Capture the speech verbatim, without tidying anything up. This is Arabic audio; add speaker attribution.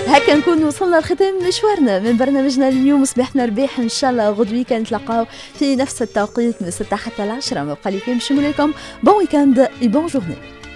Speaker 1: هكا نكون وصلنا لختام مشوارنا من برنامجنا اليوم. صباحنا ربيح ان شاء الله. غدوي كان نتلاقاو في نفس التوقيت من ستة حتى العشرة. ما بقى لي كان باش نقول لكم بون ويكاند اي بون جورني.